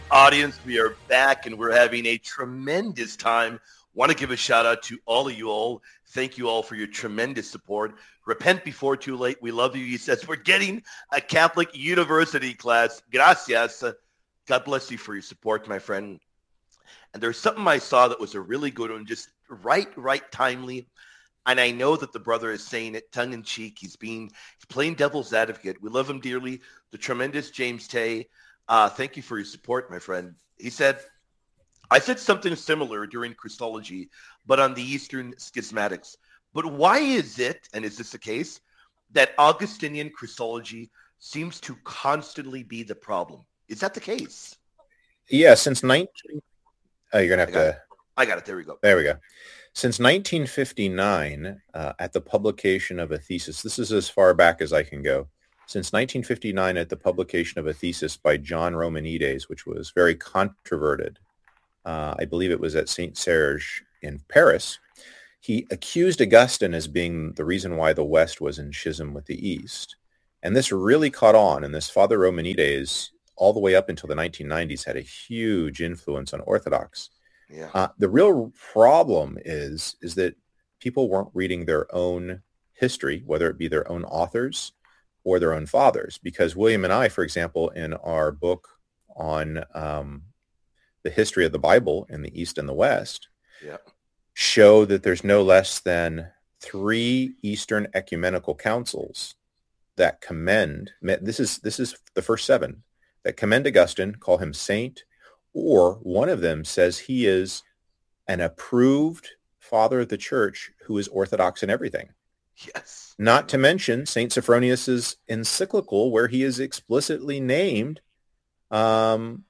Audience, we are back and we're having a tremendous time. Want to give a shout out to all of you all. Thank you all for your tremendous support. Repent before too late. We love you. He says, we're getting a Catholic university class. Gracias. God bless you for your support, my friend. And there's something I saw that was a really good one, just right timely. And I know that the brother is saying it tongue in cheek. He's playing devil's advocate. We love him dearly. The tremendous James Tay. Thank you for your support, my friend. He said, I said something similar during Christology, but on the Eastern schismatics. But why is it, and is this the case, that Augustinian Christology seems to constantly be the problem? Is that the case? Yeah, since 19... Oh, you're going to have to... I got it. There we go. There we go. Since 1959, at the publication of a thesis, this is as far back as I can go, since 1959 at the publication of a thesis by John Romanides, which was very controverted, I believe it was at Saint Serge in Paris, he accused Augustine as being the reason why the West was in schism with the East. And this really caught on, and this Father Romanides, all the way up until the 1990s, had a huge influence on Orthodox. Yeah. The real problem is that people weren't reading their own history, whether it be their own authors or their own fathers. Because William and I, for example, in our book on the history of the Bible in the East and the West, show that there's no less than 3 Eastern ecumenical councils that commend, this is the first 7, that commend Augustine, call him saint, or one of them says he is an approved father of the church who is Orthodox in everything. Yes. Not to mention St. Sophronius's encyclical, where he is explicitly named, where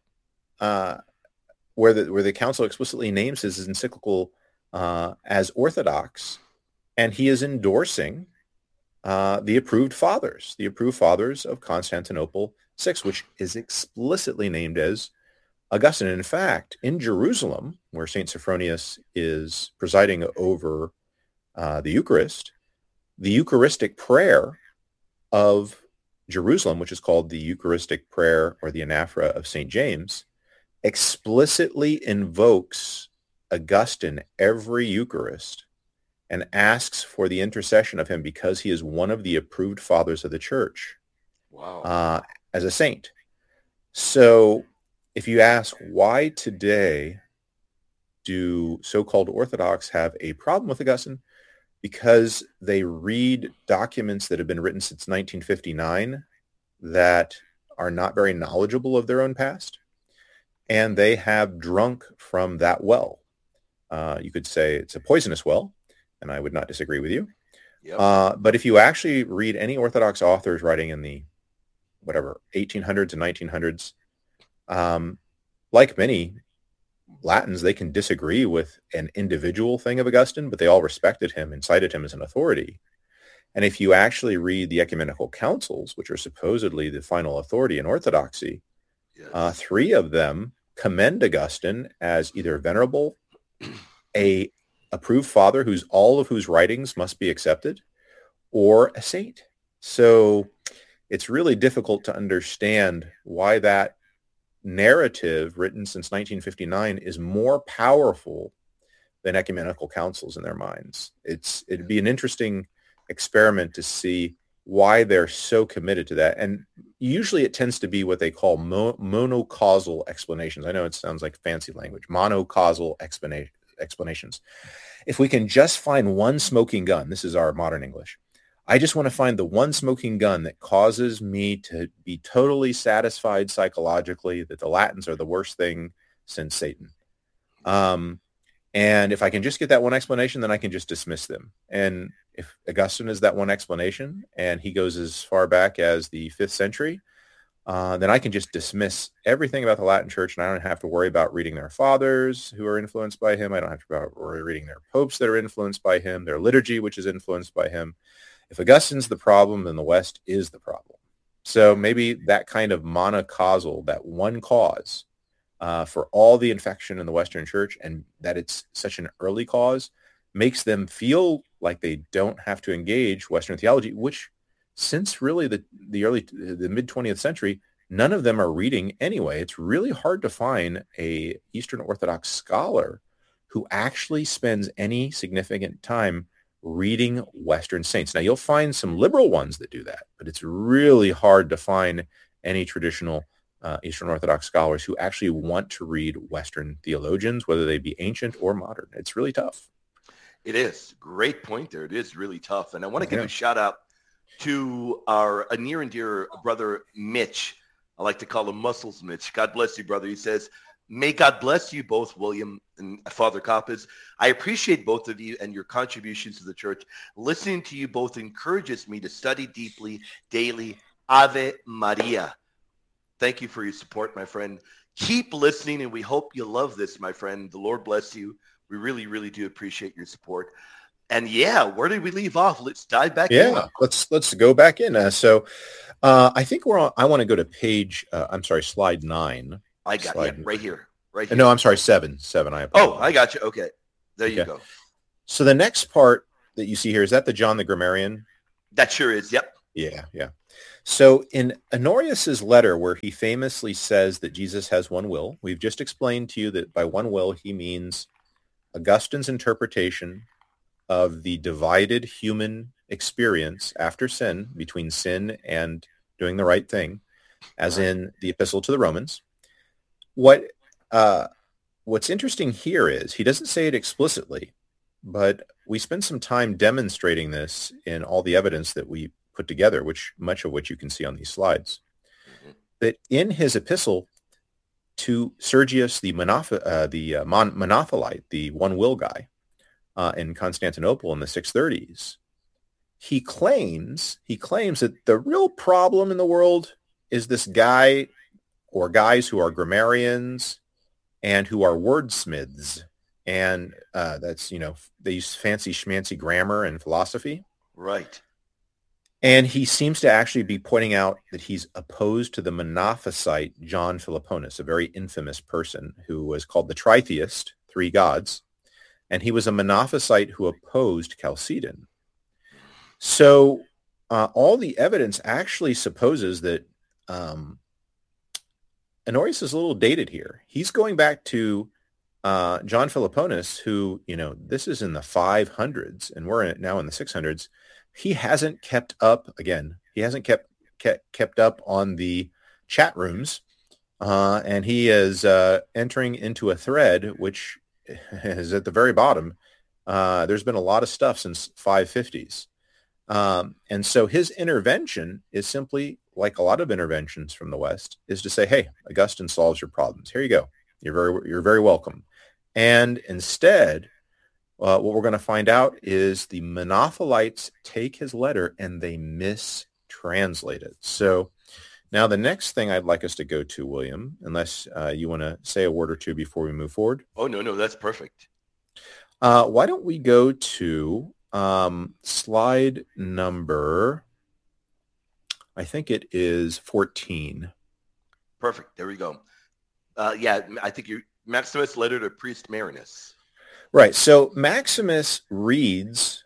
the council explicitly names his encyclical as Orthodox, and he is endorsing the approved fathers of Constantinople VI, which is explicitly named as Augustine. In fact, in Jerusalem, where St. Sophronius is presiding over the Eucharist, the Eucharistic prayer of Jerusalem, which is called the Eucharistic prayer or the anaphora of St. James, explicitly invokes Augustine every Eucharist and asks for the intercession of him because he is one of the approved fathers of the church. Wow. As a saint. So if you ask why today do so-called Orthodox have a problem with Augustine, because they read documents that have been written since 1959 that are not very knowledgeable of their own past, and they have drunk from that well. You could say it's a poisonous well, and I would not disagree with you. Yep. But if you actually read any Orthodox authors writing in the 1800s and 1900s, like many Latins, they can disagree with an individual thing of Augustine, but they all respected him and cited him as an authority. And if you actually read the ecumenical councils, which are supposedly the final authority in Orthodoxy, 3 of them commend Augustine as either venerable, a approved father all of whose writings must be accepted, or a saint. So it's really difficult to understand why that narrative written since 1959 is more powerful than ecumenical councils in their minds. It'd be an interesting experiment to see why they're so committed to that. And usually it tends to be what they call monocausal explanations. I know it sounds like fancy language. Monocausal explanations. If we can just find one smoking gun, this is our modern English, I just want to find the one smoking gun that causes me to be totally satisfied psychologically that the Latins are the worst thing since Satan. And if I can just get that one explanation, then I can just dismiss them. And if Augustine is that one explanation, and he goes as far back as the 5th century, then I can just dismiss everything about the Latin Church, and I don't have to worry about reading their fathers who are influenced by him. I don't have to worry reading their popes that are influenced by him, their liturgy, which is influenced by him. If Augustine's the problem, then the West is the problem. So maybe that kind of monocausal, that one cause for all the infection in the Western Church, and that it's such an early cause, makes them feel like they don't have to engage Western theology, which since really the mid 20th century, none of them are reading anyway. It's really hard to find a Eastern Orthodox scholar who actually spends any significant time reading Western saints. Now, you'll find some liberal ones that do that, but it's really hard to find any traditional Eastern Orthodox scholars who actually want to read Western theologians, whether they be ancient or modern. It's really tough. It is. Great point there. It is really tough. And I want to give a shout out to our near and dear brother, Mitch. I like to call him Muscles Mitch. God bless you, brother. He says, may God bless you both, William and Father Kappas. I appreciate both of you and your contributions to the church. Listening to you both encourages me to study deeply daily. Ave Maria. Thank you for your support, my friend. Keep listening, and we hope you love this, my friend. The Lord bless you. We really, really do appreciate your support. And yeah, where did we leave off? Let's dive back in. Yeah, let's go back in. So I think we're on. I want to go to page. Slide 9. I got it right here. Right here. No, I'm sorry, 7. I apologize. Oh, I got you. Okay, there you go. So the next part that you see here, is that the John the Grammarian? That sure is. Yep. Yeah. So in Honorius's letter, where he famously says that Jesus has one will, we've just explained to you that by one will he means Augustine's interpretation of the divided human experience after sin, between sin and doing the right thing, as in the Epistle to the Romans. What's interesting here is he doesn't say it explicitly, but we spend some time demonstrating this in all the evidence that we put together, much of which you can see on these slides. That in his epistle to Sergius the Monothelite, the one will guy, in Constantinople in the 630s, he claims that the real problem in the world is this guy or guys who are grammarians and who are wordsmiths. And that's, they use fancy schmancy grammar and philosophy. Right. And he seems to actually be pointing out that he's opposed to the Monophysite John Philoponus, a very infamous person who was called the Tritheist, 3 gods. And he was a Monophysite who opposed Chalcedon. So all the evidence actually supposes that Honorius is a little dated here. He's going back to John Philoponus, who, this is in the 500s, and we're now in the 600s. He hasn't kept up, he hasn't kept up on the chat rooms, and he is entering into a thread, which is at the very bottom. There's been a lot of stuff since 550s. And so his intervention is simply, like a lot of interventions from the West, is to say, hey, Augustine solves your problems. Here you go. You're very welcome. And instead, what we're going to find out is the Monothelites take his letter and they mistranslate it. So now the next thing I'd like us to go to, William, unless you want to say a word or two before we move forward. Oh, no, that's perfect. Why don't we go to slide number, I think it is 14. Perfect. There we go. I think Maximus' letter to Priest Marinus. Right. So Maximus reads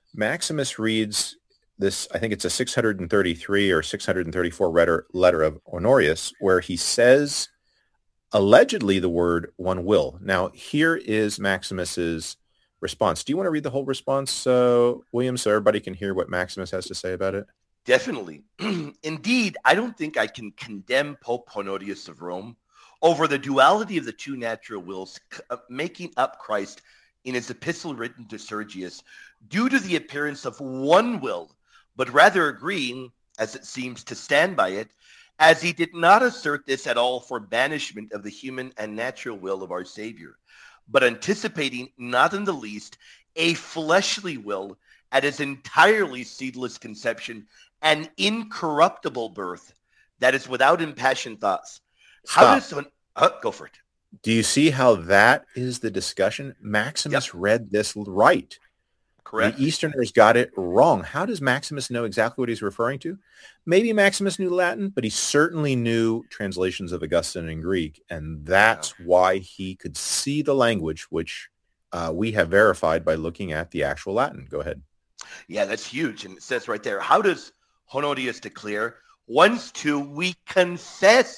this, I think it's a 633 or 634 letter of Honorius, where he says allegedly the word one will. Now, here is Maximus's response. Do you want to read the whole response, William, so everybody can hear what Maximus has to say about it? Definitely. Indeed, I don't think I can condemn Pope Honorius of Rome over the duality of the two natural wills making up Christ in his epistle written to Sergius due to the appearance of one will, but rather agreeing, as it seems, to stand by it, as he did not assert this at all for banishment of the human and natural will of our Savior, but anticipating not in the least a fleshly will at his entirely seedless conception and incorruptible birth that is without impassioned thoughts. How does go for it? Do you see how that is the discussion? Maximus read this right. Correct. The Easterners got it wrong. How does Maximus know exactly what he's referring to? Maybe Maximus knew Latin, but he certainly knew translations of Augustine in Greek, and that's why he could see the language, which we have verified by looking at the actual Latin. Go ahead. Yeah, that's huge. And it says right there, how does Honorius declare? Once, two, we confess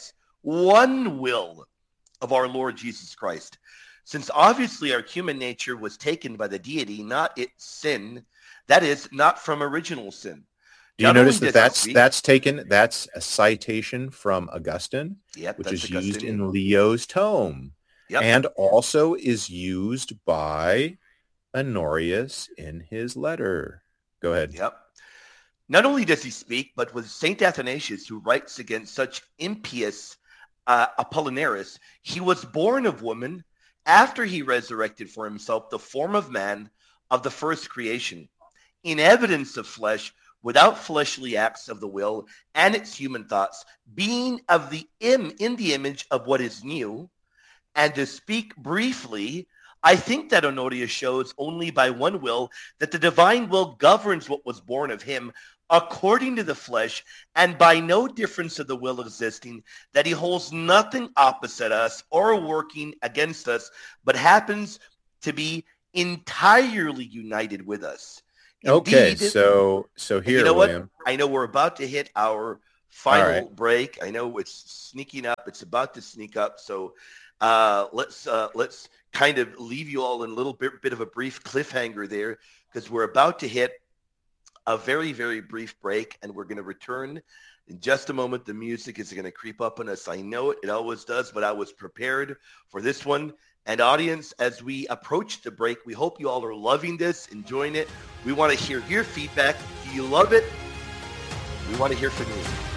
one will of our Lord Jesus Christ. Since obviously our human nature was taken by the deity, not its sin, that is, not from original sin. Do you notice that that's a citation from Augustine, which is used in Leo's tome, and also is used by Honorius in his letter. Go ahead. Yep. Not only does he speak, but with St. Athanasius, who writes against such impious Apollinaris, he was born of woman after he resurrected for himself the form of man of the first creation, in evidence of flesh, without fleshly acts of the will and its human thoughts, being of in the image of what is new. And to speak briefly, I think that Honorius shows only by one will that the divine will governs what was born of him according to the flesh, and by no difference of the will existing, that he holds nothing opposite us or working against us, but happens to be entirely united with us. Indeed, so here, you know William. What? I know we're about to hit our final break. I know it's sneaking up. It's about to sneak up. So let's kind of leave you all in a little bit of a brief cliffhanger there, because we're about to hit a very, very brief break, and we're going to return in just a moment. The music is going to creep up on us. I know it always does, but I was prepared for this one. And audience, as we approach the break, we hope you all are loving this, enjoying it. We want to hear your feedback. Do you love it? We want to hear from you.